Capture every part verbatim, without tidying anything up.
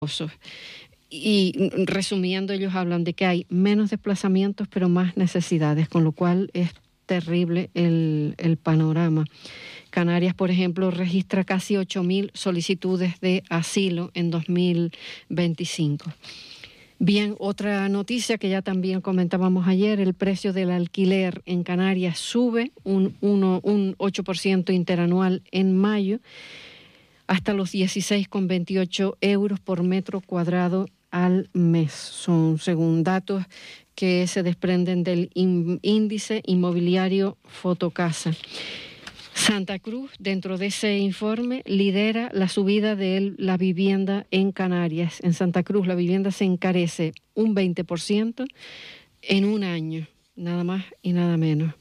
Y resumiendo, ellos hablan de que hay menos desplazamientos pero más necesidades, con lo cual es terrible el, el panorama. Canarias, por ejemplo, registra casi ocho mil solicitudes de asilo en dos mil veinticinco. Bien, otra noticia que ya también comentábamos ayer, el precio del alquiler en Canarias sube un, uno, un ocho por ciento interanual en mayo, hasta los dieciséis coma veintiocho euros por metro cuadrado al mes. Son según datos que se desprenden del índice inmobiliario Fotocasa. Santa Cruz, dentro de ese informe, lidera la subida de la vivienda en Canarias. En Santa Cruz la vivienda se encarece un veinte por ciento en un año, nada más y nada menos.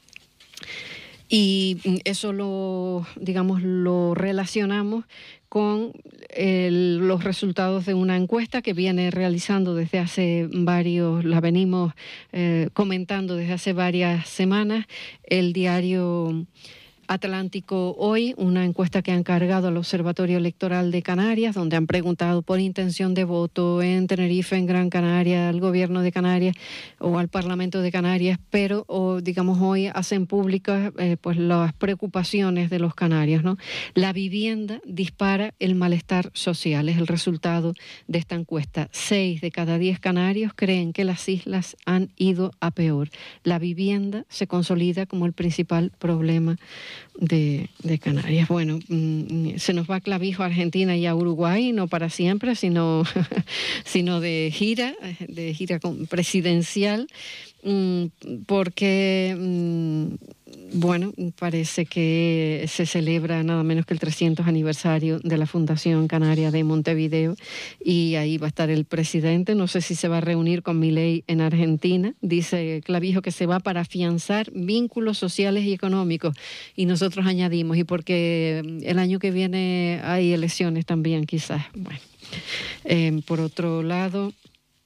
Y eso lo, digamos, lo relacionamos con el, los resultados de una encuesta que viene realizando desde hace varios, la venimos eh, comentando desde hace varias semanas, el diario Atlántico Hoy, una encuesta que ha encargado al Observatorio Electoral de Canarias, donde han preguntado por intención de voto en Tenerife, en Gran Canaria, al Gobierno de Canarias o al Parlamento de Canarias, pero o, digamos hoy hacen públicas eh, pues las preocupaciones de los canarios, ¿no? La vivienda dispara el malestar social, es el resultado de esta encuesta. Seis de cada diez canarios creen que las islas han ido a peor. La vivienda se consolida como el principal problema De, de Canarias. Bueno, mmm, se nos va clavijo a Argentina y a Uruguay, no para siempre, sino, sino de gira, de gira presidencial, mmm, porque, mmm, bueno, parece que se celebra nada menos que el trescientos aniversario de la Fundación Canaria de Montevideo y ahí va a estar el presidente. No sé si se va a reunir con Milei en Argentina. Dice Clavijo que se va para afianzar vínculos sociales y económicos. Y nosotros añadimos, y porque el año que viene hay elecciones también quizás. Bueno, eh, por otro lado,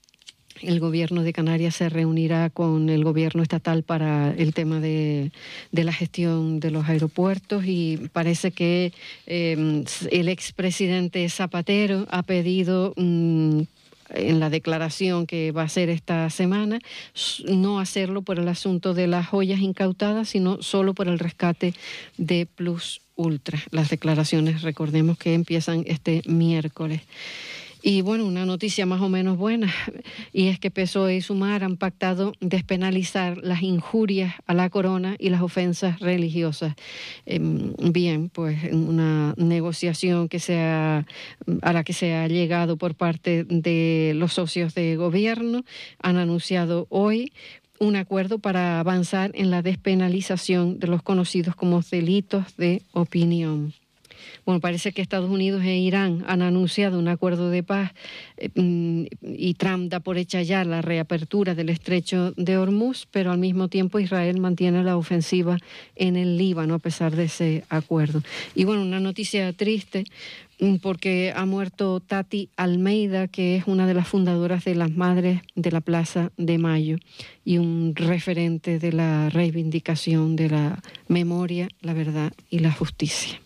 el gobierno de Canarias se reunirá con el gobierno estatal para el tema de, de la gestión de los aeropuertos y parece que eh, el expresidente Zapatero ha pedido um, en la declaración que va a hacer esta semana, no hacerlo por el asunto de las joyas incautadas, sino solo por el rescate de Plus Ultra. Las declaraciones, recordemos que empiezan este miércoles. Y bueno, una noticia más o menos buena, y es que P S O E y Sumar han pactado despenalizar las injurias a la corona y las ofensas religiosas. Eh, bien, pues una negociación que se ha, a la que se ha llegado por parte de los socios de gobierno. Han anunciado hoy un acuerdo para avanzar en la despenalización de los conocidos como delitos de opinión. Bueno, parece que Estados Unidos e Irán han anunciado un acuerdo de paz eh, y Trump da por hecha ya la reapertura del estrecho de Hormuz, pero al mismo tiempo Israel mantiene la ofensiva en el Líbano a pesar de ese acuerdo. Y bueno, una noticia triste porque ha muerto Tati Almeida, que es una de las fundadoras de las Madres de la Plaza de Mayo y un referente de la reivindicación de la memoria, la verdad y la justicia.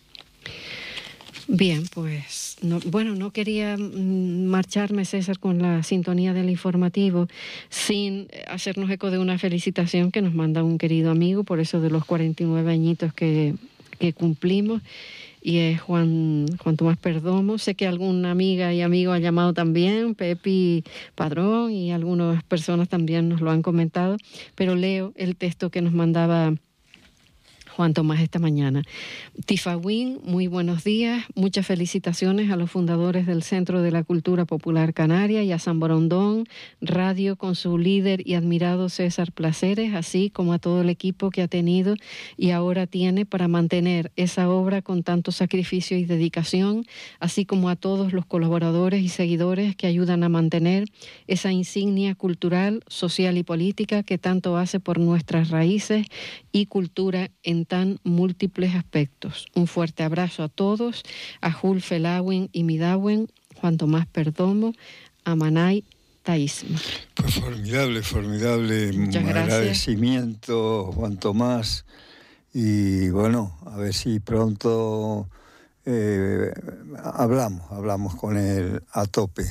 Bien, pues, no, bueno, no quería marcharme, César, con la sintonía del informativo sin hacernos eco de una felicitación que nos manda un querido amigo, por eso de los cuarenta y nueve añitos que, que cumplimos, y es Juan, Juan Tomás Perdomo. Sé que alguna amiga y amigo ha llamado también, Pepi Padrón, y algunas personas también nos lo han comentado, pero leo el texto que nos mandaba Juan Tomás esta mañana. Tifawin, muy buenos días. Muchas felicitaciones a los fundadores del Centro de la Cultura Popular Canaria y a San Borondón Radio con su líder y admirado César Placeres, así como a todo el equipo que ha tenido y ahora tiene para mantener esa obra con tanto sacrificio y dedicación, así como a todos los colaboradores y seguidores que ayudan a mantener esa insignia cultural, social y política que tanto hace por nuestras raíces y cultura en tan múltiples aspectos. Un fuerte abrazo a todos, a Jul Felawin y Midawin, Juan Tomás Perdomo, a Manay Taísma. Pues formidable, formidable. Muchas agradecimiento, Juan Tomás. Y bueno, a ver si pronto eh, hablamos, hablamos con él a tope.